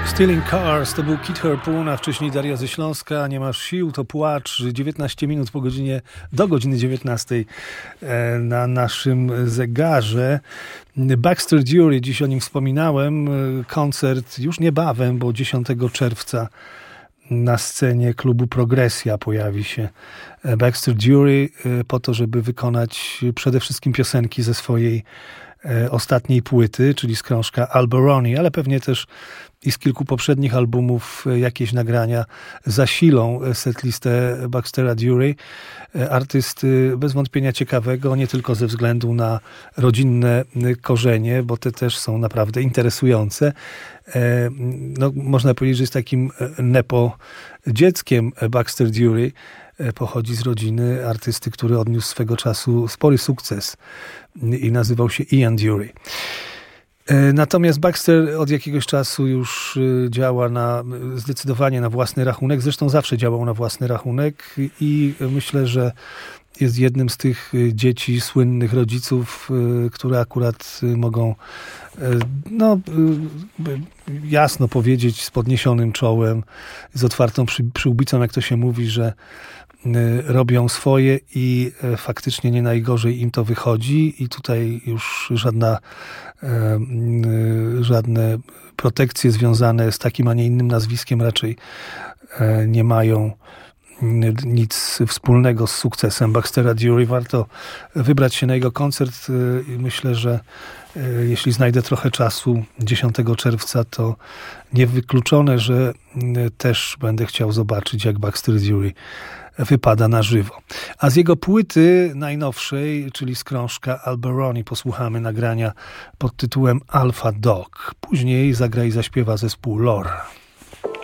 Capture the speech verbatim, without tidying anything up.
Stealing Cars to był Kid Harpoon, a wcześniej Daria ze Śląska. Nie masz sił, to płacz. dziewiętnaście minut po godzinie, do godziny dziewiętnastej na naszym zegarze. Baxter Dury, dziś o nim wspominałem. Koncert już niebawem, bo dziesiątego czerwca na scenie klubu Progresja pojawi się Baxter Dury po to, żeby wykonać przede wszystkim piosenki ze swojej ostatniej płyty, czyli z krążka Alberoni, ale pewnie też i z kilku poprzednich albumów jakieś nagrania zasilą setlistę Baxtera Dury. Artysty bez wątpienia ciekawego, nie tylko ze względu na rodzinne korzenie, bo te też są naprawdę interesujące. No, można powiedzieć, że jest takim nepo dzieckiem Baxter Dury. Pochodzi z rodziny artysty, który odniósł swego czasu spory sukces i nazywał się Ian Dury. Natomiast Baxter od jakiegoś czasu już działa na, zdecydowanie na własny rachunek. Zresztą zawsze działał na własny rachunek i myślę, że jest jednym z tych dzieci słynnych rodziców, które akurat mogą no, jasno powiedzieć z podniesionym czołem, z otwartą przy, przyłbicą, jak to się mówi, że robią swoje i faktycznie nie najgorzej im to wychodzi i tutaj już żadna, żadne protekcje związane z takim, a nie innym nazwiskiem raczej nie mają nic wspólnego z sukcesem Baxtera Dury. Warto wybrać się na jego koncert. Myślę, że jeśli znajdę trochę czasu dziesiątego czerwca, to niewykluczone, że też będę chciał zobaczyć, jak Baxter Dury wypada na żywo. A z jego płyty najnowszej, czyli z krążka Alberoni, posłuchamy nagrania pod tytułem Alpha Dog. Później zagra i zaśpiewa zespół Lore.